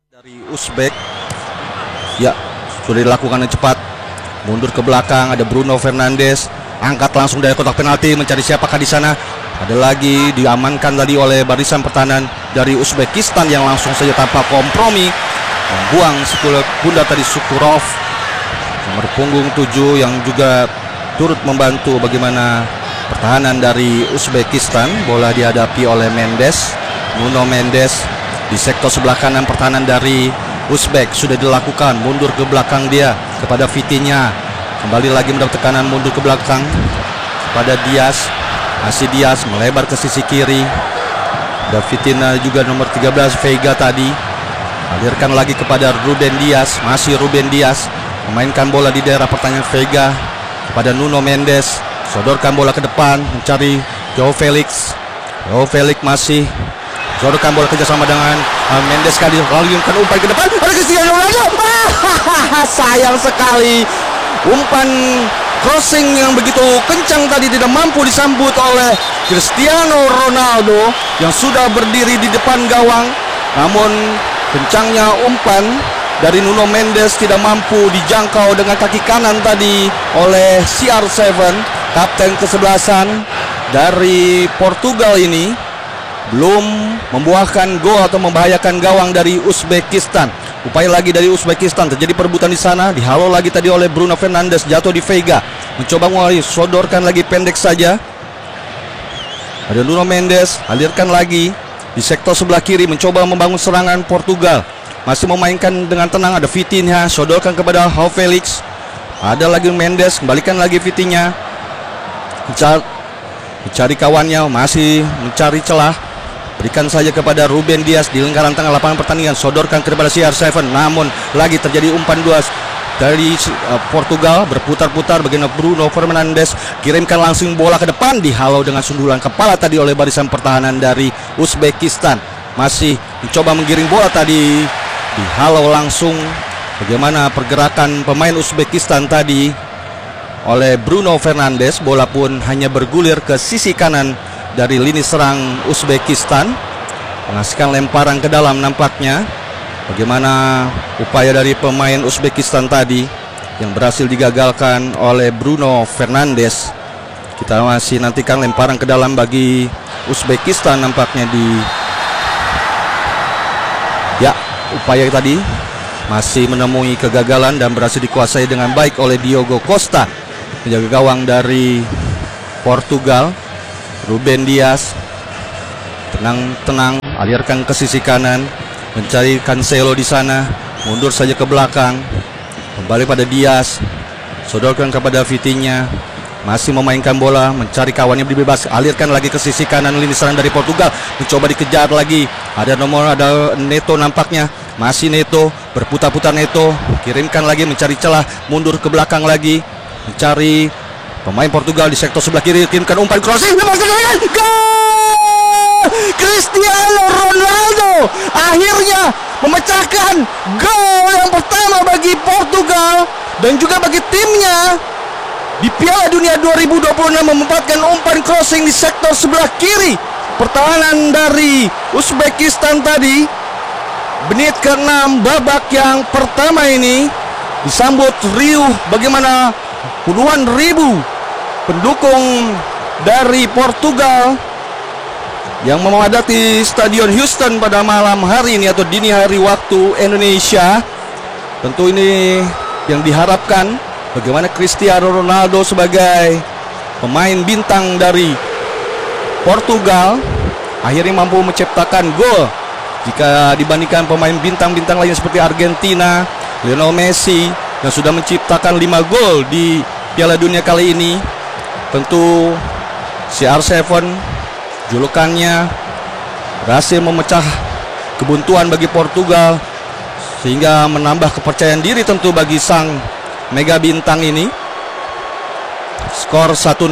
Dari Uzbek, ya sudah dilakukan yang cepat. Mundur ke belakang, ada Bruno Fernandes, angkat langsung dari kotak penalti, mencari siapakah di sana. Ada lagi diamankan tadi oleh barisan pertahanan dari Uzbekistan yang langsung saja tanpa kompromi membuang sekulip bunda tadi Sukurov, nomor punggung 7 yang juga turut membantu bagaimana pertahanan dari Uzbekistan. Bola dihadapi oleh Mendes, Nuno Mendes di sektor sebelah kanan pertahanan dari Uzbek sudah dilakukan, mundur ke belakang dia kepada Vitinha, kembali lagi mendapat tekanan, mundur ke belakang kepada Diaz, masih Diaz melebar ke sisi kiri, ada Vitinha juga nomor 13 Veiga tadi, alirkan lagi kepada Ruben Diaz, masih Ruben Diaz memainkan bola di daerah pertahanan Veiga kepada Nuno Mendes, sodorkan bola ke depan mencari Joao Felix, masih sodorkan bola kerjasama dengan Mendes kali lalu umpan ke depan, ada Cristiano Ronaldo. Sayang sekali umpan crossing yang begitu kencang tadi tidak mampu disambut oleh Cristiano Ronaldo yang sudah berdiri di depan gawang. Namun kencangnya umpan dari Nuno Mendes tidak mampu dijangkau dengan kaki kanan tadi oleh CR7, kapten kesebelasan dari Portugal ini. Belum membuahkan gol atau membahayakan gawang dari Uzbekistan. Upaya lagi dari Uzbekistan, terjadi perebutan di sana, dihalau lagi tadi oleh Bruno Fernandes, jatuh di Veiga, mencoba mulai sodorkan lagi pendek saja. Ada Nuno Mendes, alirkan lagi di sektor sebelah kiri, mencoba membangun serangan Portugal. Masih memainkan dengan tenang, ada Vitinha, sodorkan kepada Joao Felix. Ada lagi Mendes, kembalikan lagi Vitinha, mencari kawannya, masih mencari celah. Berikan saja kepada Ruben Diaz di lingkaran tengah lapangan pertandingan, sodorkan kepada CR7, namun lagi terjadi umpan dua dari Portugal, berputar-putar bagaimana Bruno Fernandes kirimkan langsung bola ke depan, dihalau dengan sundulan kepala tadi oleh barisan pertahanan dari Uzbekistan. Masih mencoba menggiring bola tadi, dihalau langsung bagaimana pergerakan pemain Uzbekistan tadi oleh Bruno Fernandes. Bola pun hanya bergulir ke sisi kanan dari lini serang Uzbekistan, menghasilkan lemparan ke dalam nampaknya. Bagaimana upaya dari pemain Uzbekistan tadi yang berhasil digagalkan oleh Bruno Fernandes. Kita masih nantikan lemparan ke dalam bagi Uzbekistan nampaknya upaya tadi masih menemui kegagalan dan berhasil dikuasai dengan baik oleh Diogo Costa, penjaga gawang dari Portugal. Ruben Diaz tenang, alirkan ke sisi kanan, mencari Cancelo di sana, mundur saja ke belakang, kembali pada Diaz, sodorkan kepada Vitinha, masih memainkan bola, mencari kawannya bebas, alirkan lagi ke sisi kanan lini serang dari Portugal, mencoba dikejar lagi, ada Neto nampaknya, masih Neto, berputar-putar Neto, kirimkan lagi, mencari celah, mundur ke belakang lagi, mencari pemain Portugal di sektor sebelah kiri, kirimkan umpan crossing, gol! Cristiano Ronaldo akhirnya memecahkan gol yang pertama bagi Portugal dan juga bagi timnya di Piala Dunia 2026, memanfaatkan umpan crossing di sektor sebelah kiri pertahanan dari Uzbekistan tadi. Menit ke-6 babak yang pertama ini disambut riuh bagaimana puluhan ribu pendukung dari Portugal yang memadati Stadion Houston pada malam hari ini atau dini hari waktu Indonesia. Tentu ini yang diharapkan, bagaimana Cristiano Ronaldo sebagai pemain bintang dari Portugal akhirnya mampu menciptakan gol jika dibandingkan pemain bintang-bintang lain seperti Argentina, Lionel Messi yang sudah menciptakan 5 gol di Piala Dunia kali ini. Tentu CR7 julukannya berhasil memecah kebuntuan bagi Portugal sehingga menambah kepercayaan diri tentu bagi sang mega bintang ini. Skor 1-0,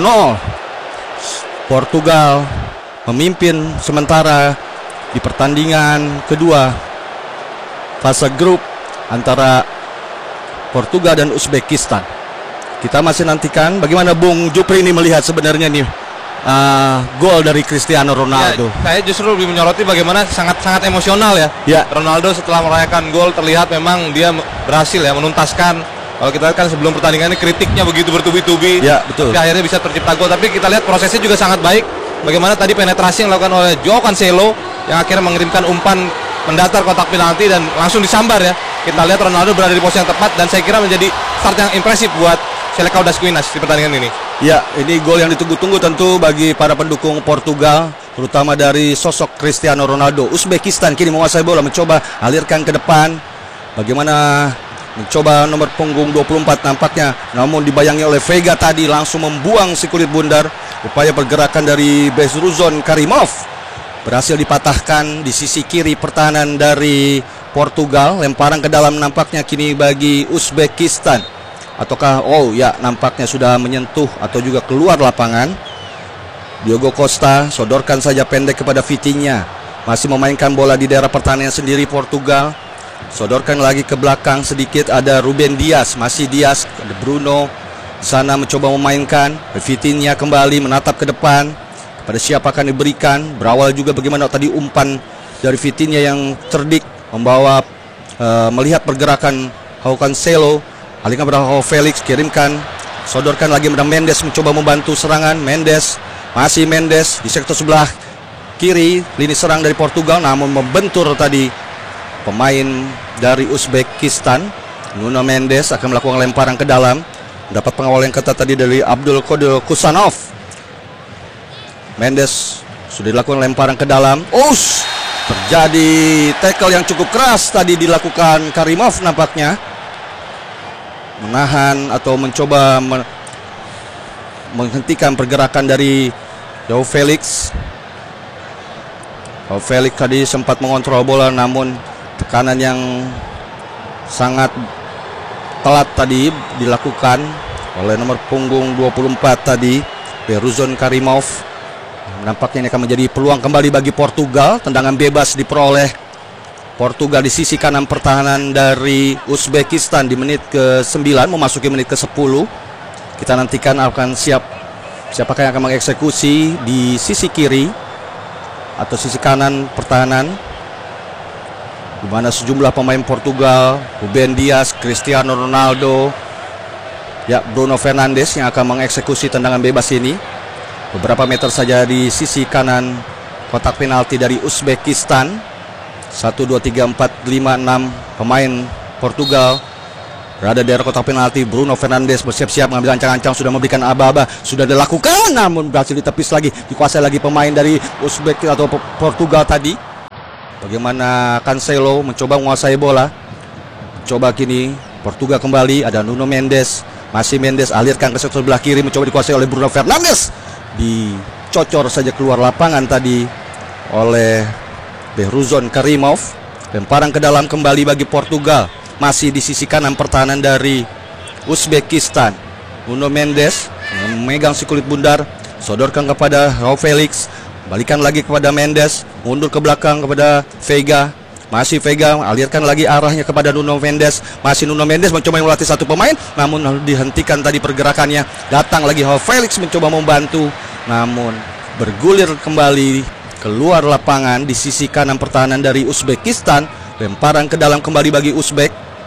Portugal memimpin sementara di pertandingan kedua fase grup antara Portugal dan Uzbekistan. Kita masih nantikan bagaimana Bung Jupri ini melihat sebenarnya nih gol dari Cristiano Ronaldo. Ya, saya justru lebih menyoroti bagaimana sangat emosional ya. Ya. Ronaldo setelah merayakan gol terlihat memang dia berhasil ya menuntaskan. Kalau kita lihat kan sebelum pertandingan ini kritiknya begitu bertubi-tubi. Ya, betul. Tapi akhirnya bisa tercipta gol. Tapi kita lihat prosesnya juga sangat baik. Bagaimana tadi penetrasi yang dilakukan oleh Joao Cancelo yang akhirnya mengirimkan umpan mendatar kotak penalti dan langsung disambar ya. Kita lihat Ronaldo berada di posisi yang tepat dan saya kira menjadi start yang impresif buat Selecao das Quinas di pertandingan ini. Ya, ini gol yang ditunggu-tunggu tentu bagi para pendukung Portugal, terutama dari sosok Cristiano Ronaldo. Uzbekistan kini menguasai bola, mencoba alirkan ke depan. Bagaimana mencoba nomor punggung 24 nampaknya, namun dibayangi oleh Vega tadi langsung membuang si kulit bundar. Upaya pergerakan dari Bezruzon Karimov berhasil dipatahkan di sisi kiri pertahanan dari Portugal. Lemparan ke dalam nampaknya kini bagi Uzbekistan. Ataukah, oh ya, nampaknya sudah menyentuh atau juga keluar lapangan. Diogo Costa sodorkan saja pendek kepada Vitinha. Masih memainkan bola di daerah pertahanan sendiri Portugal. Sodorkan lagi ke belakang sedikit, ada Ruben Dias, masih Dias, ada Bruno di sana mencoba memainkan. Vitinha kembali menatap ke depan. Pada siapa akan diberikan? Berawal juga bagaimana tadi umpan dari Vitinha yang cerdik membawa melihat pergerakan Joao Cancelo. Alihkan pada Joao Felix, kirimkan, sodorkan lagi pada Mendes mencoba membantu serangan. Mendes, masih Mendes di sektor sebelah kiri lini serang dari Portugal, namun membentur tadi pemain dari Uzbekistan. Nuno Mendes akan melakukan lemparan ke dalam, mendapat pengawal yang ketat tadi dari Abdul Qadir Kusanov. Mendes sudah dilakukan lemparan ke dalam. Terjadi tackle yang cukup keras tadi dilakukan Karimov nampaknya. Menahan atau mencoba menghentikan pergerakan dari Joao Felix. Joao Felix tadi sempat mengontrol bola, namun tekanan yang sangat telat tadi dilakukan oleh nomor punggung 24 tadi, Bezruzon Karimov. Nampaknya ini akan menjadi peluang kembali bagi Portugal. Tendangan bebas diperoleh Portugal di sisi kanan pertahanan dari Uzbekistan di menit ke-9 memasuki menit ke-10. Kita nantikan akan siapakah yang akan mengeksekusi di sisi kiri atau sisi kanan pertahanan, di mana sejumlah pemain Portugal, Ruben Dias, Cristiano Ronaldo, ya, Bruno Fernandes yang akan mengeksekusi tendangan bebas ini. Beberapa meter saja di sisi kanan kotak penalti dari Uzbekistan. 1, 2, 3, 4, 5, 6 pemain Portugal berada di daerah kotak penalti. Bruno Fernandes bersiap-siap mengambil ancang-ancang, sudah memberikan aba-aba, sudah dilakukan, namun berhasil ditepis lagi, dikuasai lagi pemain dari Uzbek atau Portugal tadi. Bagaimana Cancelo mencoba menguasai bola. Coba kini Portugal kembali, ada Nuno Mendes, masih Mendes, alirkan ke sektor sebelah kiri, mencoba dikuasai oleh Bruno Fernandes. Dicocor saja keluar lapangan tadi oleh Bezruzon Karimov. Lemparan ke dalam kembali bagi Portugal, masih di sisi kanan pertahanan dari Uzbekistan. Nuno Mendes memegang si kulit bundar, sodorkan kepada Joao Felix, balikan lagi kepada Mendes, mundur ke belakang kepada Vega, masih Vega, alirkan lagi arahnya kepada Nuno Mendes, masih Nuno Mendes mencoba melatih satu pemain, namun dihentikan tadi pergerakannya. Datang lagi Joao Felix mencoba membantu, namun bergulir kembali keluar lapangan di sisi kanan pertahanan dari Uzbekistan. Lemparan ke dalam kembali bagi Uzbek.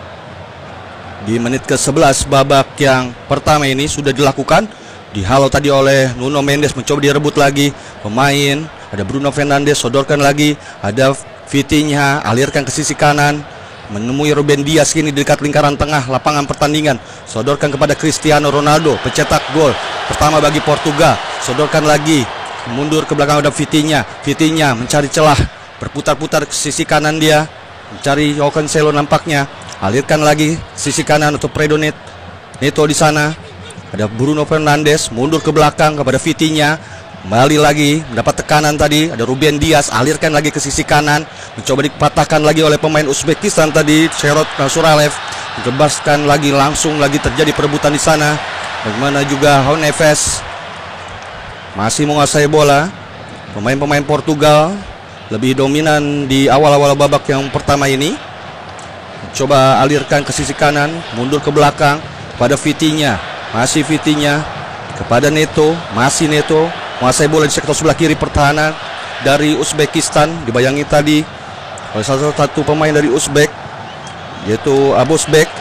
Di menit ke-11 babak yang pertama ini sudah dilakukan. Dihalau tadi oleh Nuno Mendes, mencoba direbut lagi pemain. Ada Bruno Fernandes, sodorkan lagi. Ada Vitinha, alirkan ke sisi kanan, menemui Ruben Dias kini di dekat lingkaran tengah lapangan pertandingan. Sodorkan kepada Cristiano Ronaldo, pencetak gol pertama bagi Portugal. Sodorkan lagi, mundur ke belakang, ada Vitinha. Vitinha mencari celah, berputar-putar ke sisi kanan dia, mencari Joao Cancelo nampaknya. Alirkan lagi sisi kanan untuk Predonet Neto di sana. Ada Bruno Fernandes, mundur ke belakang kepada Vitinha. Kembali lagi mendapat tekanan tadi, ada Ruben Dias, alirkan lagi ke sisi kanan, mencoba dipatahkan lagi oleh pemain Uzbekistan tadi, Sherot Suralev. Dibebaskan lagi, langsung lagi terjadi perebutan di sana. Bagaimana juga João Neves masih menguasai bola. Pemain-pemain Portugal lebih dominan di awal-awal babak yang pertama ini. Coba alirkan ke sisi kanan, mundur ke belakang pada Vitinha, masih Vitinha kepada Neto, masih Neto, menguasai bola di sektor sebelah kiri pertahanan dari Uzbekistan. Dibayangi tadi oleh salah satu pemain dari Uzbek, yaitu Abosbek.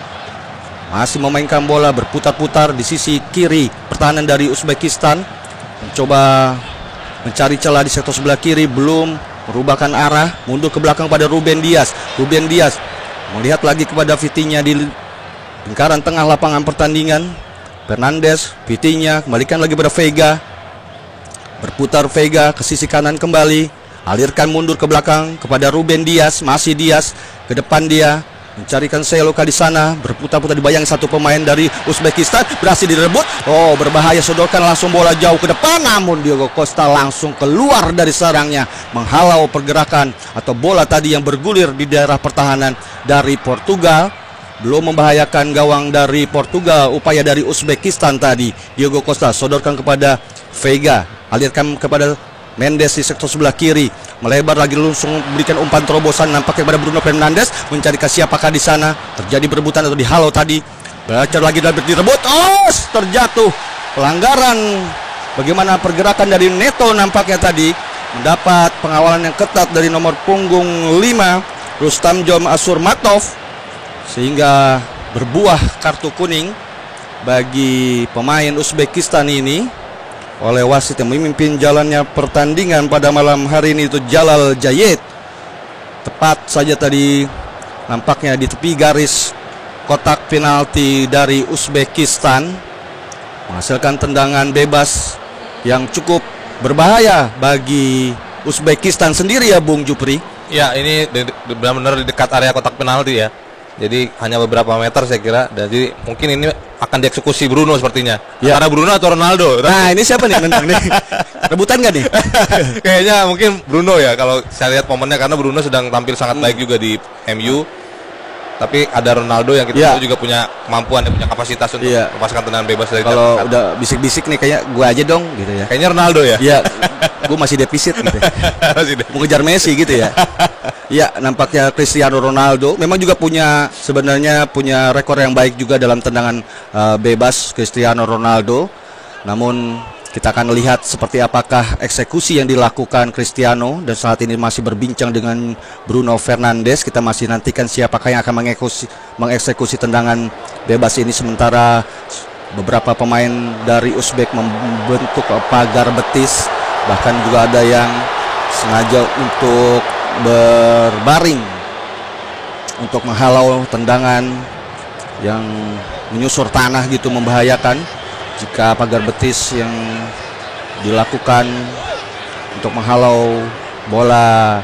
Masih memainkan bola, berputar-putar di sisi kiri pertahanan dari Uzbekistan, mencoba mencari celah di sektor sebelah kiri, belum merubahkan arah, mundur ke belakang pada Ruben Dias. Ruben Dias melihat lagi kepada Vitinha di lingkaran tengah lapangan pertandingan. Fernandes, Vitinha kembalikan lagi pada Vega, berputar Vega ke sisi kanan kembali, alirkan mundur ke belakang kepada Ruben Dias. Masih Dias ke depan, dia mencarikan Seloka di sana, berputar-putar, dibayang satu pemain dari Uzbekistan, berhasil direbut. Oh, berbahaya, sodorkan langsung bola jauh ke depan, namun Diogo Costa langsung keluar dari sarangnya, menghalau pergerakan atau bola tadi yang bergulir di daerah pertahanan dari Portugal. Belum membahayakan gawang dari Portugal. Upaya dari Uzbekistan tadi, Diogo Costa sodorkan kepada Vega, alirkan kepada Mendes di sektor sebelah kiri, melebar lagi, langsung berikan umpan terobosan nampaknya kepada Bruno Fernandes, mencari siapakah di sana. Terjadi perebutan atau dihalau tadi, belajar lagi dan direbut. Oh, terjatuh, pelanggaran. Bagaimana pergerakan dari Neto nampaknya tadi mendapat pengawalan yang ketat dari nomor punggung 5 Rustamjom Asurmatov, sehingga berbuah kartu kuning bagi pemain Uzbekistan ini oleh wasit yang memimpin jalannya pertandingan pada malam hari ini, itu Jalal Jayed. Tepat saja tadi nampaknya di tepi garis kotak penalti dari Uzbekistan, menghasilkan tendangan bebas yang cukup berbahaya bagi Uzbekistan sendiri ya Bung Jupri. Ya, ini benar-benar di dekat area kotak penalti ya. Jadi hanya beberapa meter saya kira. Jadi mungkin ini akan dieksekusi Bruno sepertinya. Ya. Antara Bruno atau Ronaldo. Nah, ini siapa nih yang nendang nih? Rebutan gak nih? Kayaknya mungkin Bruno ya, kalau saya lihat momennya, karena Bruno sedang tampil sangat baik juga di MU. Tapi ada Ronaldo yang kita tahu juga punya kemampuan, punya kapasitas untuk melepaskan tendangan bebas dari kalau udah bisik-bisik nih, kayak gua aja dong gitu ya. Kayaknya Ronaldo ya. Iya, gua masih defisit gitu. Mau ngejar Messi gitu ya. Ya, nampaknya Cristiano Ronaldo memang juga sebenarnya punya rekor yang baik juga dalam tendangan bebas Cristiano Ronaldo. Namun kita akan lihat seperti apakah eksekusi yang dilakukan Cristiano, dan saat ini masih berbincang dengan Bruno Fernandes. Kita masih nantikan siapakah yang akan mengeksekusi tendangan bebas ini, sementara beberapa pemain dari Uzbek membentuk pagar betis, bahkan juga ada yang sengaja untuk berbaring untuk menghalau tendangan yang menyusur tanah gitu, membahayakan. Jika pagar betis yang dilakukan untuk menghalau bola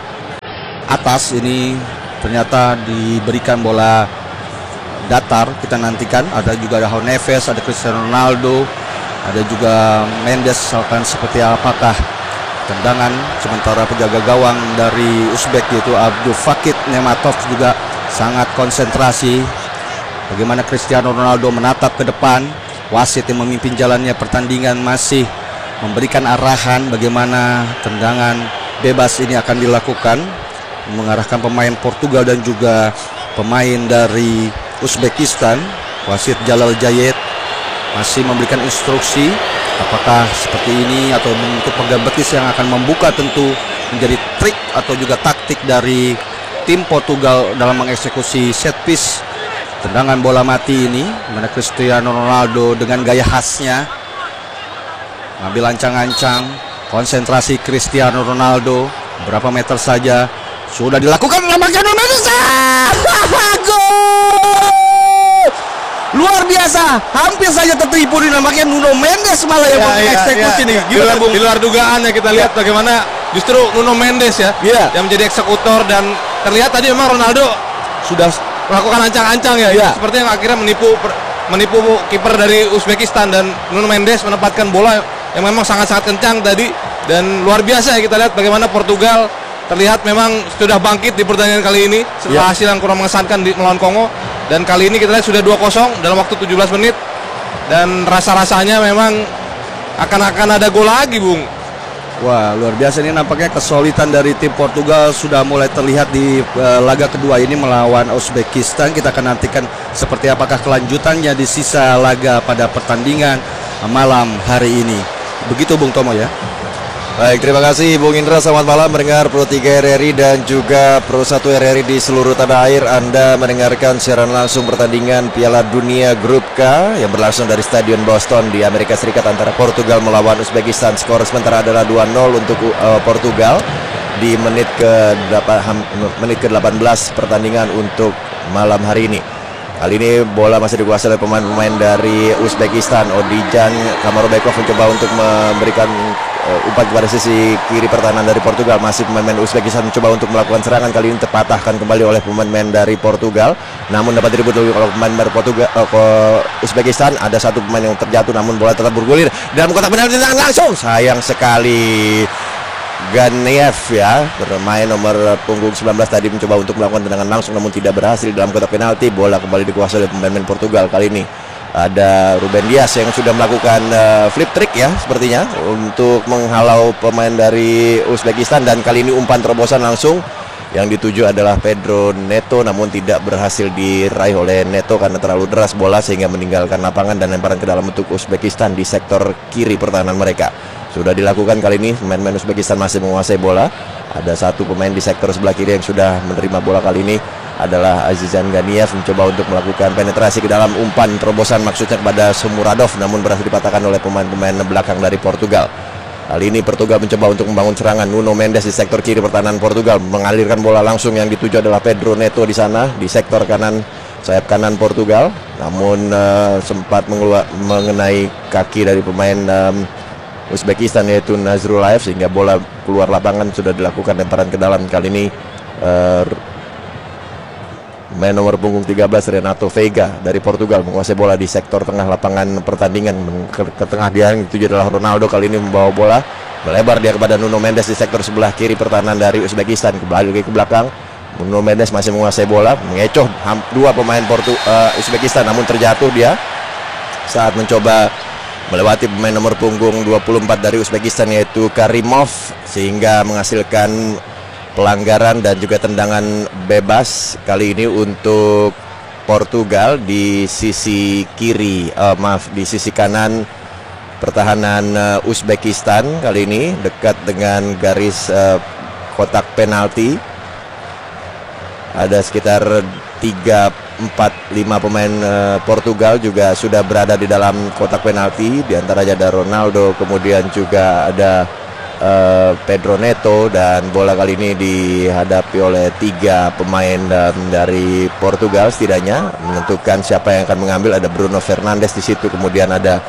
atas ini ternyata diberikan bola datar, kita nantikan. Ada juga Raul Neves, ada Cristiano Ronaldo, ada juga Mendes, akan seperti apakah tendangan. Sementara penjaga gawang dari Uzbek yaitu Abdul Fakit Nematov juga sangat konsentrasi. Bagaimana Cristiano Ronaldo menatap ke depan. Wasit yang memimpin jalannya pertandingan masih memberikan arahan bagaimana tendangan bebas ini akan dilakukan, mengarahkan pemain Portugal dan juga pemain dari Uzbekistan. Wasit Jalal Jayed masih memberikan instruksi apakah seperti ini atau bentuk pagar betis yang akan membuka, tentu menjadi trik atau juga taktik dari tim Portugal dalam mengeksekusi set piece tendangan bola mati ini, mana Cristiano Ronaldo dengan gaya khasnya ngambil ancang-ancang. Konsentrasi Cristiano Ronaldo, berapa meter saja sudah dilakukan, nampaknya Nuno Mendes. Gol! Luar biasa, hampir saja tertipu nih, nampaknya Nuno Mendes malah yang mengeksekusi nih. Di luar dugaan ya, kita lihat bagaimana justru Nuno Mendes ya yang menjadi eksekutor, dan terlihat tadi memang Ronaldo sudah melakukan ancang-ancang ya. Seperti yang akhirnya menipu kiper dari Uzbekistan, dan Nuno Mendes menempatkan bola yang memang sangat-sangat kencang tadi. Dan luar biasa ya, kita lihat bagaimana Portugal terlihat memang sudah bangkit di pertandingan kali ini setelah hasil yang kurang mengesankan di melawan Kongo. Dan kali ini kita lihat sudah 2-0 dalam waktu 17 menit, dan rasa-rasanya memang akan ada gol lagi, Bung. Wah, luar biasa, ini nampaknya kesulitan dari tim Portugal sudah mulai terlihat di laga kedua ini melawan Uzbekistan. Kita akan nantikan seperti apakah kelanjutannya di sisa laga pada pertandingan malam hari ini. Begitu Bung Tomo ya. Baik, terima kasih Bung Indra. Selamat malam mendengar Pro 3 RRI dan juga Pro 1 RRI di seluruh tanah air. Anda mendengarkan siaran langsung pertandingan Piala Dunia Grup K yang berlangsung dari Stadion Boston di Amerika Serikat antara Portugal melawan Uzbekistan. Skor sementara adalah 2-0 untuk Portugal di menit ke-18 pertandingan untuk malam hari ini. Kali ini bola masih dikuasai oleh pemain-pemain dari Uzbekistan. Odijan Kamarobekov mencoba untuk memberikan umpan kepada sisi kiri pertahanan dari Portugal. Masih pemain-pemain Uzbekistan mencoba untuk melakukan serangan. Kali ini terpatahkan kembali oleh pemain-pemain dari Portugal. Namun dapat direbut oleh pemain dari Uzbekistan. Ada satu pemain yang terjatuh, namun bola tetap bergulir dalam kotak penalti langsung. Sayang sekali. Ganiev ya, bermain nomor punggung 19 tadi mencoba untuk melakukan tendangan langsung namun tidak berhasil dalam kotak penalti. Bola kembali dikuasai oleh pemain Portugal. Kali ini ada Ruben Dias yang sudah melakukan flip trick ya sepertinya untuk menghalau pemain dari Uzbekistan, dan kali ini umpan terobosan langsung yang dituju adalah Pedro Neto namun tidak berhasil diraih oleh Neto karena terlalu deras bola sehingga meninggalkan lapangan dan lemparan ke dalam untuk Uzbekistan di sektor kiri pertahanan mereka. Sudah dilakukan kali ini, pemain Uzbekistan masih menguasai bola. Ada satu pemain di sektor sebelah kiri yang sudah menerima bola. Kali ini adalah Azizan Ganiev mencoba untuk melakukan penetrasi ke dalam umpan terobosan maksudnya kepada Shomurodov, namun berhasil dipatahkan oleh pemain-pemain belakang dari Portugal. Kali ini Portugal mencoba untuk membangun serangan. Nuno Mendes di sektor kiri pertahanan Portugal mengalirkan bola langsung, yang dituju adalah Pedro Neto di sana di sektor kanan, sayap kanan Portugal, namun sempat mengenai kaki dari pemain Uzbekistan yaitu Nazrulaev sehingga bola keluar lapangan. Sudah dilakukan lemparan ke dalam. Kali ini main nomor punggung 13 Renato Veiga dari Portugal menguasai bola di sektor tengah lapangan pertandingan. Ke tengah dia yang dituju adalah Ronaldo. Kali ini membawa bola melebar dia kepada Nuno Mendes di sektor sebelah kiri pertahanan dari Uzbekistan. Kembali ke belakang, Nuno Mendes masih menguasai bola, mengecoh dua pemain Uzbekistan namun terjatuh dia saat mencoba melewati pemain nomor punggung 24 dari Uzbekistan yaitu Karimov, sehingga menghasilkan pelanggaran dan juga tendangan bebas kali ini untuk Portugal di sisi kiri, di sisi kanan pertahanan Uzbekistan. Kali ini dekat dengan garis kotak penalti. Ada sekitar 3-4-5 pemain Portugal juga sudah berada di dalam kotak penalti. Di antaranya ada Ronaldo, kemudian juga ada Pedro Neto, dan bola kali ini dihadapi oleh 3 pemain dari Portugal setidaknya. Menentukan siapa yang akan mengambil, ada Bruno Fernandes di situ, kemudian ada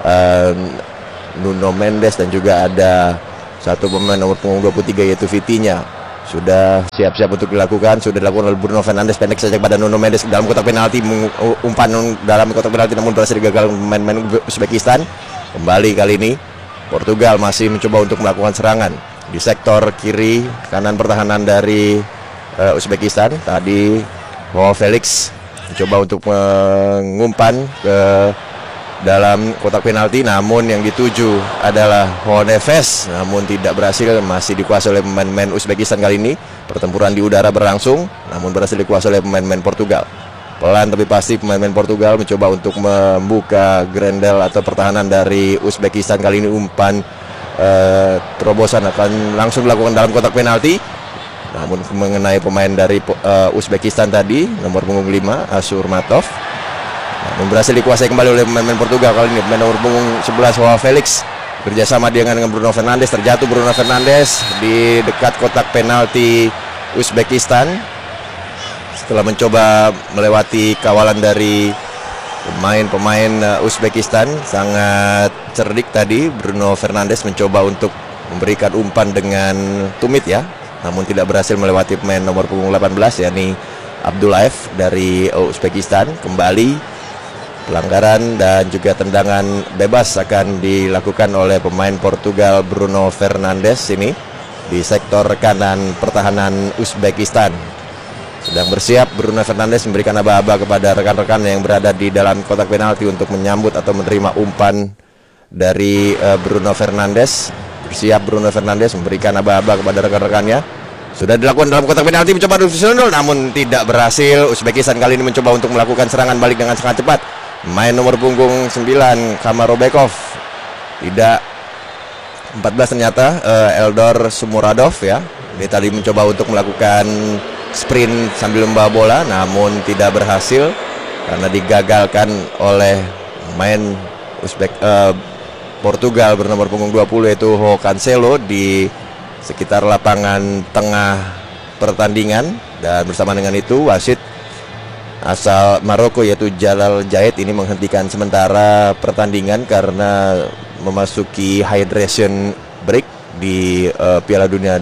Nuno Mendes, dan juga ada satu pemain nomor punggung 23 yaitu Vitinha. Sudah siap-siap untuk dilakukan. Sudah dilakukan oleh Bruno Fernandes, pendek saja kepada Nuno Mendes dalam kotak penalti, umpan dalam kotak penalti namun berhasil digagalkan pemain Uzbekistan. Kembali kali ini Portugal masih mencoba untuk melakukan serangan di sektor kiri kanan pertahanan dari Uzbekistan. Tadi Joao Felix mencoba untuk mengumpan ke dalam kotak penalti, namun yang dituju adalah Honeves, namun tidak berhasil. Masih dikuasai oleh pemain-pemain Uzbekistan. Kali ini pertempuran di udara berlangsung, namun berhasil dikuasai oleh pemain-pemain Portugal. Pelan tapi pasti pemain-pemain Portugal mencoba untuk membuka grendel atau pertahanan dari Uzbekistan. Kali ini umpan terobosan akan langsung dilakukan dalam kotak penalti, namun mengenai pemain dari Uzbekistan tadi nomor punggung 5 Asurmatov, namun berhasil dikuasai kembali oleh pemain Portugal. Kali ini pemain nomor punggung 11 Joao Felix kerjasama dia dengan Bruno Fernandes. Terjatuh Bruno Fernandes di dekat kotak penalti Uzbekistan setelah mencoba melewati kawalan dari pemain-pemain Uzbekistan. Sangat cerdik tadi Bruno Fernandes mencoba untuk memberikan umpan dengan tumit ya, namun tidak berhasil melewati pemain nomor punggung 18 yakni Abdullaev dari Uzbekistan. Kembali pelanggaran dan juga tendangan bebas akan dilakukan oleh pemain Portugal Bruno Fernandes ini di sektor kanan pertahanan Uzbekistan. Sedang bersiap Bruno Fernandes memberikan aba-aba kepada rekan-rekan yang berada di dalam kotak penalti untuk menyambut atau menerima umpan dari Bruno Fernandes. Bersiap Bruno Fernandes memberikan aba-aba kepada rekan-rekannya. Sudah dilakukan dalam kotak penalti, mencoba Dusnul namun tidak berhasil. Uzbekistan kali ini mencoba untuk melakukan serangan balik dengan sangat cepat. Main nomor punggung 9 Kamarobekov tidak 14 ternyata Eldor Sumuradov ya. Dia tadi mencoba untuk melakukan sprint sambil membawa bola, namun tidak berhasil karena digagalkan oleh main Portugal bernomor punggung 20 yaitu João Cancelo di sekitar lapangan tengah pertandingan. Dan bersama dengan itu wasit asal Maroko yaitu Jalal Jahid ini menghentikan sementara pertandingan karena memasuki hydration break di Piala Dunia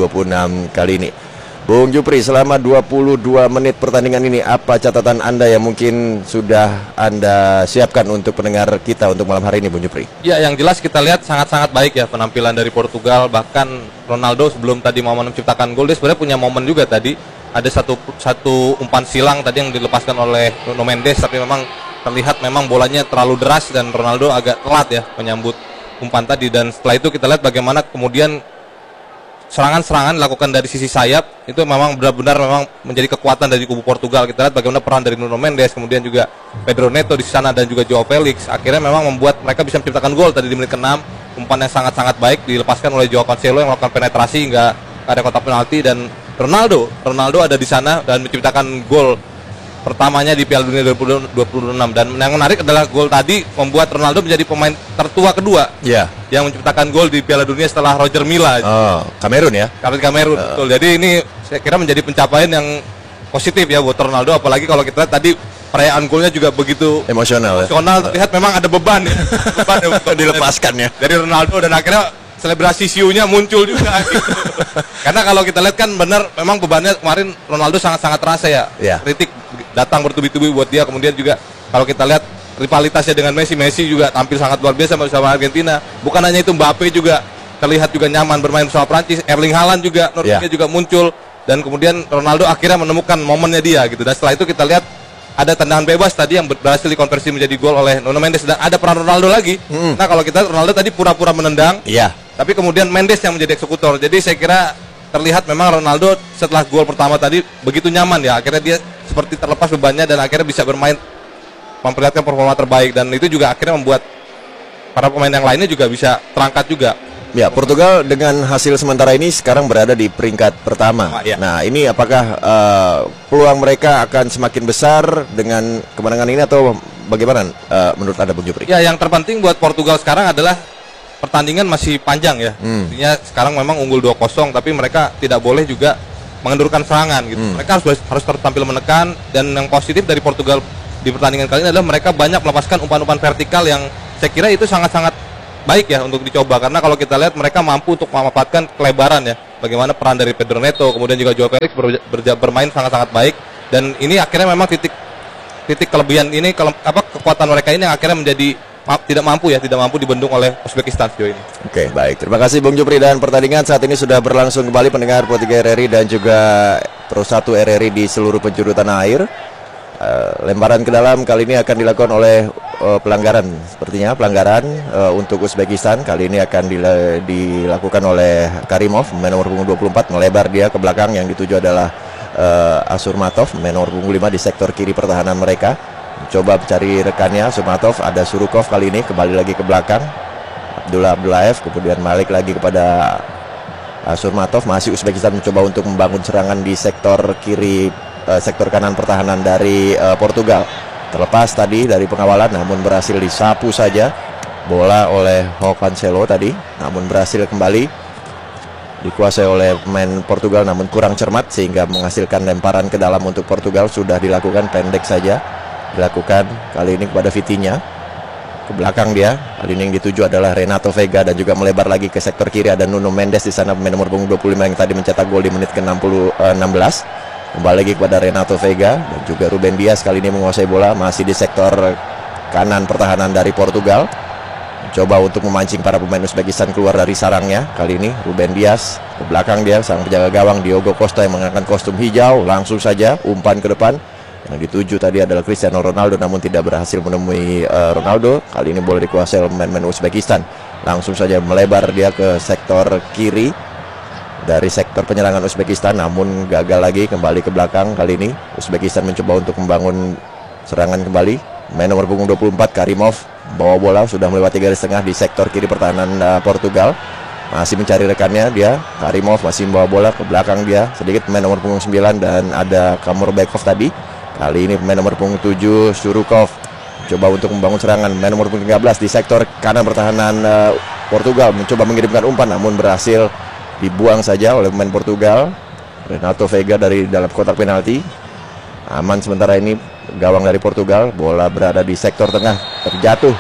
2026 kali ini. Bung Jupri, selama 22 menit pertandingan ini, apa catatan Anda yang mungkin sudah Anda siapkan untuk pendengar kita untuk malam hari ini, Bung Jupri? Ya, yang jelas kita lihat sangat-sangat baik ya penampilan dari Portugal. Bahkan Ronaldo sebelum tadi momen menciptakan gol, dia sebenarnya punya momen juga tadi. Ada satu umpan silang tadi yang dilepaskan oleh Nuno Mendes, tapi memang terlihat memang bolanya terlalu deras dan Ronaldo agak telat ya menyambut umpan tadi. Dan setelah itu kita lihat bagaimana kemudian serangan-serangan dilakukan dari sisi sayap, itu memang benar-benar memang menjadi kekuatan dari kubu Portugal. Kita lihat bagaimana peran dari Nuno Mendes, kemudian juga Pedro Neto di sana dan juga Joao Felix. Akhirnya memang membuat mereka bisa menciptakan gol tadi di menit ke-6. Umpan yang sangat-sangat baik dilepaskan oleh Joao Cancelo yang melakukan penetrasi hingga ada kotak penalti, dan Ronaldo ada di sana dan menciptakan gol pertamanya di Piala Dunia 2026. Dan yang menarik adalah gol tadi membuat Ronaldo menjadi pemain tertua kedua yang menciptakan gol di Piala Dunia setelah Roger Milla. Kamerun ya? Kamerun, betul. Jadi ini saya kira menjadi pencapaian yang positif ya buat Ronaldo, apalagi kalau kita lihat tadi perayaan golnya juga begitu emosional. Terlihat memang ada beban ya. Beban ya untuk dilepaskan ya dari Ronaldo, dan akhirnya selebrasi siunya muncul juga gitu. Karena kalau kita lihat kan benar memang bebannya kemarin Ronaldo sangat-sangat terasa ya. Kritik datang bertubi-tubi buat dia. Kemudian juga kalau kita lihat rivalitasnya dengan Messi juga tampil sangat luar biasa bersama Argentina. Bukan hanya itu, Mbappe juga terlihat juga nyaman bermain bersama Prancis. Erling Haaland juga Norwegia juga muncul, dan kemudian Ronaldo akhirnya menemukan momennya dia gitu. Dan setelah itu kita lihat ada tendangan bebas tadi yang berhasil dikonversi menjadi gol oleh Nuno Mendes, dan ada peran Ronaldo lagi. Nah, kalau kita Ronaldo tadi pura-pura menendang, tapi kemudian Mendes yang menjadi eksekutor. Jadi saya kira terlihat memang Ronaldo setelah gol pertama tadi begitu nyaman ya. Akhirnya dia seperti terlepas bebannya dan akhirnya bisa bermain memperlihatkan performa terbaik, dan itu juga akhirnya membuat para pemain yang lainnya juga bisa terangkat juga. Ya, Portugal dengan hasil sementara ini sekarang berada di peringkat pertama. Nah, ini apakah peluang mereka akan semakin besar dengan kemenangan ini atau bagaimana menurut Anda, Bung Jupri? Ya, yang terpenting buat Portugal sekarang adalah pertandingan masih panjang ya. Artinya sekarang memang unggul 2-0, tapi mereka tidak boleh juga mengendurkan serangan gitu. Mereka harus tampil menekan, dan yang positif dari Portugal di pertandingan kali ini adalah mereka banyak melepaskan umpan-umpan vertikal yang saya kira itu sangat-sangat baik ya untuk dicoba, karena kalau kita lihat mereka mampu untuk memanfaatkan kelebaran ya. Bagaimana peran dari Pedro Neto, kemudian juga Joao Felix bermain sangat-sangat baik, dan ini akhirnya memang titik kelebihan ini, kekuatan mereka ini yang akhirnya menjadi tidak mampu dibendung oleh Uzbekistan sejauh ini. Oke, baik. Terima kasih Bung Jupri, dan pertandingan saat ini sudah berlangsung kembali pendengar Pro 3 RRI dan juga Pro 1 RRI di seluruh penjuru tanah air. Lemparan ke dalam kali ini akan dilakukan oleh pelanggaran, sepertinya pelanggaran untuk Uzbekistan. Kali ini akan dilakukan oleh Karimov, main nomor punggung 24, melebar dia ke belakang. Yang dituju adalah Asurmatov, main nomor punggung 5 di sektor kiri pertahanan mereka. Coba mencari rekannya, Surmatov, ada Surukov kali ini kembali lagi ke belakang. Abdullah Abdullaev, kemudian balik lagi kepada Surmatov. Masih Uzbekistan mencoba untuk membangun serangan di sektor kiri, sektor kanan pertahanan dari Portugal. Terlepas tadi dari pengawalan, namun berhasil disapu saja bola oleh Joao Cancelo tadi, namun berhasil kembali dikuasai oleh pemain Portugal, namun kurang cermat sehingga menghasilkan lemparan ke dalam untuk Portugal. Sudah dilakukan pendek saja, dilakukan kali ini kepada Vitinha, ke belakang dia. Kali ini yang dituju adalah Renato Vega, dan juga melebar lagi ke sektor kiri ada Nuno Mendes di sana, pemain nomor punggung 25 yang tadi mencetak gol di menit ke-16. Kembali lagi kepada Renato Vega, dan juga Ruben Dias kali ini menguasai bola, masih di sektor kanan pertahanan dari Portugal. Coba untuk memancing para pemain Uzbekistan keluar dari sarangnya. Kali ini Ruben Dias, ke belakang dia sang penjaga gawang Diogo Costa yang mengenakan kostum hijau. Langsung saja umpan ke depan. Yang dituju tadi adalah Cristiano Ronaldo, namun tidak berhasil menemui Ronaldo. Kali ini boleh dikuasai oleh pemain Uzbekistan. Langsung saja melebar dia ke sektor kiri dari sektor penyerangan Uzbekistan, namun gagal lagi, kembali ke belakang. Kali ini Uzbekistan mencoba untuk membangun serangan kembali. Main nomor punggung 24 Karimov bawa bola sudah melewati garis tengah di sektor kiri pertahanan Portugal. Masih mencari rekannya dia. Karimov masih membawa bola ke belakang dia. Sedikit pemain nomor punggung 9 dan ada Kamurbekov tadi. Kali ini pemain nomor punggung 7 Surukov coba untuk membangun serangan. Pemain nomor punggung 13 di sektor kanan pertahanan Portugal mencoba mengirimkan umpan namun berhasil dibuang saja oleh pemain Portugal. Renato Veiga dari dalam kotak penalti. Aman sementara ini gawang dari Portugal. Bola berada di sektor tengah, terjatuh.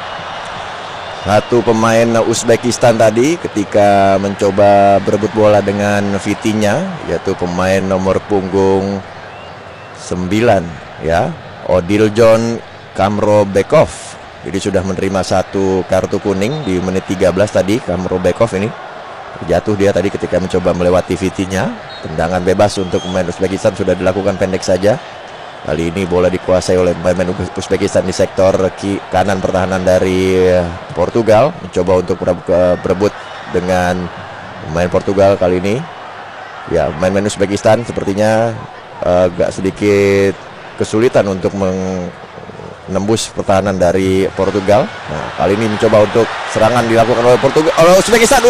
Satu pemain Uzbekistan tadi ketika mencoba berebut bola dengan Vitinha, yaitu pemain nomor punggung 9 ya, Odiljon Kamrobekov. Jadi sudah menerima satu kartu kuning di menit 13 tadi. Kamrobekov ini jatuh dia tadi ketika mencoba melewati Vitinha. Tendangan bebas untuk pemain Uzbekistan sudah dilakukan pendek saja. Kali ini bola dikuasai oleh pemain Uzbekistan di sektor kanan pertahanan dari Portugal. Mencoba untuk berebut dengan pemain Portugal kali ini. Ya, pemain Uzbekistan sepertinya agak sedikit kesulitan untuk menembus pertahanan dari Portugal. Nah, kali ini mencoba untuk serangan dilakukan oleh Portugal, oleh Uzbekistan.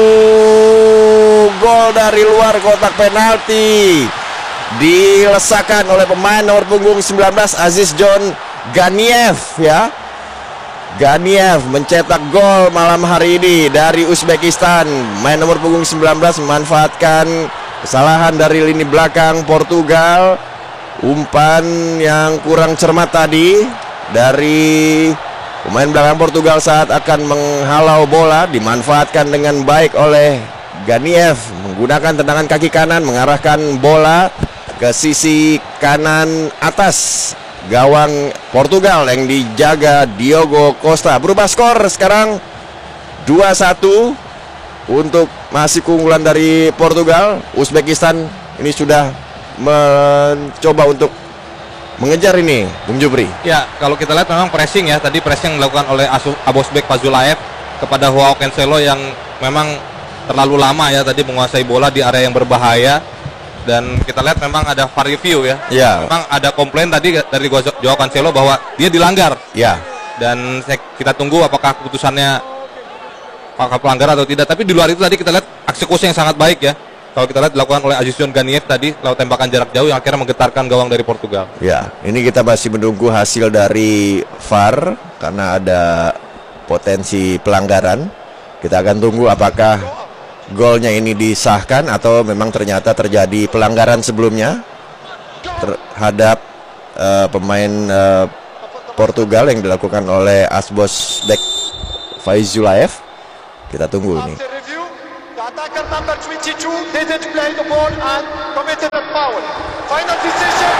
Gol dari luar kotak penalti. Dilesakan oleh pemain nomor punggung 19 Aziz John Ganiev ya. Ganiev mencetak gol malam hari ini dari Uzbekistan. Pemain nomor punggung 19 memanfaatkan kesalahan dari lini belakang Portugal. Umpan yang kurang cermat tadi dari pemain belakang Portugal saat akan menghalau bola dimanfaatkan dengan baik oleh Ganiev. Menggunakan tendangan kaki kanan mengarahkan bola ke sisi kanan atas gawang Portugal yang dijaga Diogo Costa. Berubah skor sekarang 2-1 untuk masih keunggulan dari Portugal. Uzbekistan ini sudah mencoba untuk mengejar ini, Bung Jupri. Ya, kalau kita lihat memang pressing ya. Tadi pressing dilakukan oleh Abosbek Fazulaev kepada Joao Cancelo yang memang terlalu lama ya tadi menguasai bola di area yang berbahaya. Dan kita lihat memang ada VAR review ya. Ya. Memang ada komplain tadi dari Joao Cancelo bahwa dia dilanggar. Ya. Dan kita tunggu apakah keputusannya apakah pelanggaran atau tidak. Tapi di luar itu tadi kita lihat eksekusi yang sangat baik ya. Kalau kita lihat dilakukan oleh Aziz John Ganiev tadi lewat tembakan jarak jauh yang akhirnya menggetarkan gawang dari Portugal. Ya, ini kita masih menunggu hasil dari VAR karena ada potensi pelanggaran. Kita akan tunggu apakah golnya ini disahkan atau memang ternyata terjadi pelanggaran sebelumnya terhadap pemain Portugal yang dilakukan oleh Asbosbek Faizullaev. Kita tunggu ini. Attacker number 22 didn't play the ball and committed a foul. Final decision.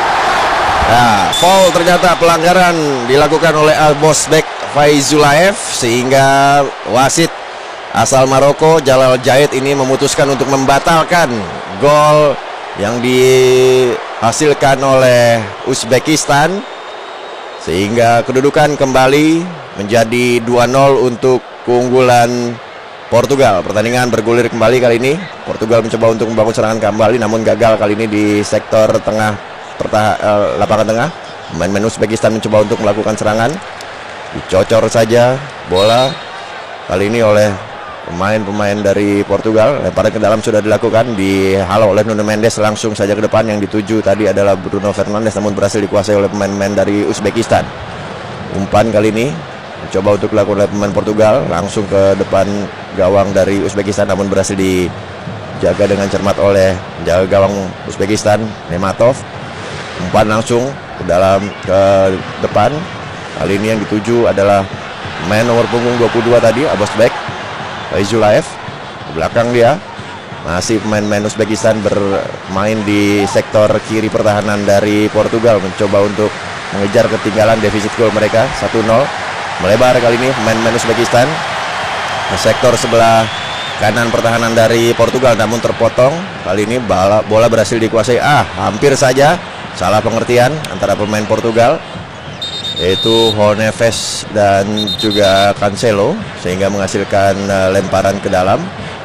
Nah, foul ternyata pelanggaran dilakukan oleh Asbosbek Faizullaev sehingga wasit asal Maroko Jalal Jait ini memutuskan untuk membatalkan gol yang dihasilkan oleh Uzbekistan sehingga kedudukan kembali menjadi 2-0 untuk keunggulan Portugal. Pertandingan bergulir kembali kali ini. Portugal mencoba untuk membangun serangan kembali namun gagal kali ini di sektor tengah lapangan tengah. Pemain Uzbekistan mencoba untuk melakukan serangan. Dicocor saja bola kali ini oleh pemain-pemain dari Portugal. Lemparan ke dalam sudah dilakukan, dihalau oleh Nuno Mendes langsung saja ke depan. Yang dituju tadi adalah Bruno Fernandes namun berhasil dikuasai oleh pemain-pemain dari Uzbekistan. Umpan kali ini mencoba untuk dilakukan oleh pemain Portugal langsung ke depan gawang dari Uzbekistan namun berhasil dijaga dengan cermat oleh penjaga gawang Uzbekistan Nematov. Umpan langsung ke depan. Kali ini yang dituju adalah pemain nomor punggung 22 tadi, Abosbek Faizullaev. Ke belakang dia masih pemain-pemain Uzbekistan bermain di sektor kiri pertahanan dari Portugal mencoba untuk mengejar ketinggalan defisit gol mereka 1-0. Melebar kali ini pemain-pemain Uzbekistan ke sektor sebelah kanan pertahanan dari Portugal namun terpotong. Kali ini bola berhasil dikuasai. Hampir saja salah pengertian antara pemain Portugal yaitu Honeves dan juga Cancelo sehingga menghasilkan lemparan ke dalam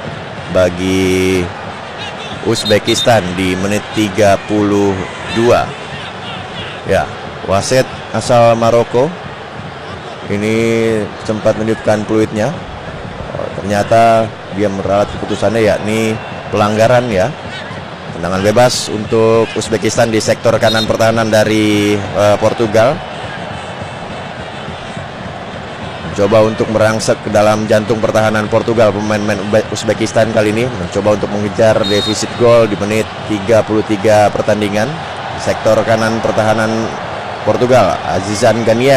bagi Uzbekistan di menit 32. Ya, wasit asal Maroko ini sempat meniupkan peluitnya. Ternyata dia meralat keputusannya yakni pelanggaran ya. Tendangan bebas untuk Uzbekistan di sektor kanan pertahanan dari Portugal. Mencoba untuk merangsek ke dalam jantung pertahanan Portugal. Pemain-pemain Uzbekistan kali ini mencoba untuk mengejar defisit gol di menit 33 pertandingan. Di sektor kanan pertahanan Portugal, Aziz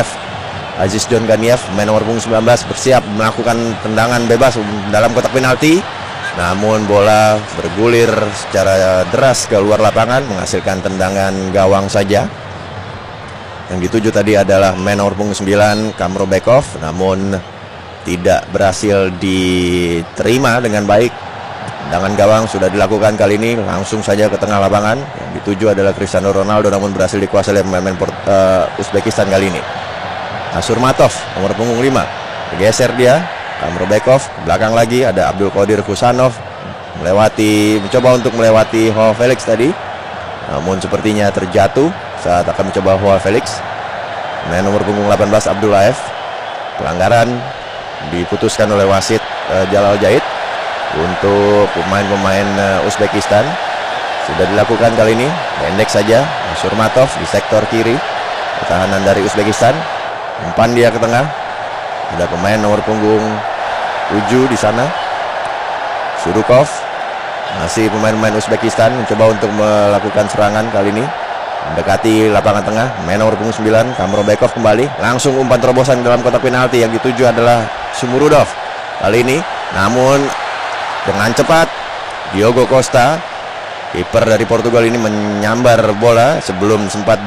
John Ganiev, pemain nomor punggung 19, bersiap melakukan tendangan bebas dalam kotak penalti. Namun bola bergulir secara deras ke luar lapangan, menghasilkan tendangan gawang saja. Yang dituju tadi adalah pemain nomor punggung 9, Kamrobekov, namun tidak berhasil diterima dengan baik. Tendangan gawang sudah dilakukan kali ini, langsung saja ke tengah lapangan. Yang dituju adalah Cristiano Ronaldo, namun berhasil dikuasai oleh pemain Uzbekistan kali ini. Asurmatov, nomor punggung 5, bergeser dia. Kamrobekov, belakang lagi ada Abdul Qadir Kusanov, mencoba untuk melewati Joao Felix tadi, namun sepertinya terjatuh saat akan mencoba Joao Felix. Pemain nomor punggung 18 Abdullaev, pelanggaran diputuskan oleh wasit Jalal Jahid untuk pemain-pemain Uzbekistan. Sudah dilakukan kali ini, pendek saja. Asurmatov di sektor kiri pertahanan dari Uzbekistan, umpan dia ke tengah. Ada pemain nomor punggung 7 di sana, Surukov. Masih pemain-pemain Uzbekistan mencoba untuk melakukan serangan kali ini, mendekati lapangan tengah. Pemain nomor punggung 9, Kamrobekov kembali, langsung umpan terobosan dalam kotak penalti. Yang dituju adalah Sumurudov kali ini, namun dengan cepat Diogo Costa, kiper dari Portugal ini, menyambar bola sebelum sempat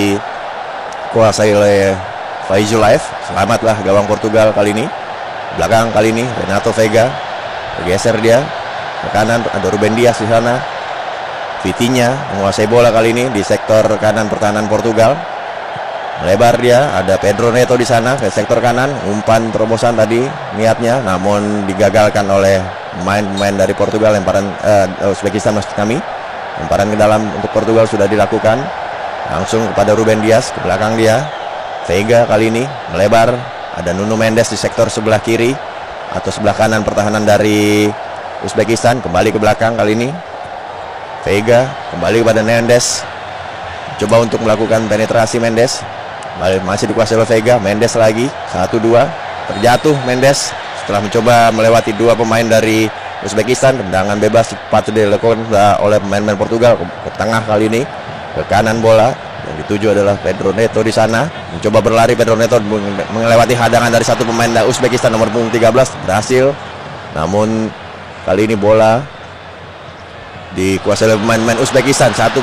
dikuasai oleh Faizulaev. Selamatlah gawang Portugal kali ini. Belakang kali ini Renato Vega, bergeser dia ke kanan, ada Ruben Dias di sana. Vitinha menguasai bola kali ini di sektor kanan pertahanan Portugal. Melebar dia, ada Pedro Neto di sana ke sektor kanan. Umpan terobosan tadi niatnya, namun digagalkan oleh pemain-pemain dari Portugal. Lemparan Uzbekistan maksud kami. Lemparan ke dalam untuk Portugal sudah dilakukan. Langsung kepada Ruben Dias, ke belakang dia. Vega kali ini melebar, ada Nuno Mendes di sektor sebelah kiri atau sebelah kanan pertahanan dari Uzbekistan. Kembali ke belakang kali ini, Vega kembali kepada Mendes, coba untuk melakukan penetrasi. Mendes masih dikuasai oleh Vega. Mendes lagi, 1-2, terjatuh Mendes setelah mencoba melewati dua pemain dari Uzbekistan. Tendangan bebas cepat dilakukan oleh pemain Portugal ke tengah kali ini, ke kanan bola. Yang dituju adalah Pedro Neto di sana. Mencoba berlari Pedro Neto, melewati hadangan dari satu pemain Uzbekistan nomor punggung 13, berhasil. Namun kali ini bola dikuasai oleh pemain Uzbekistan. Satu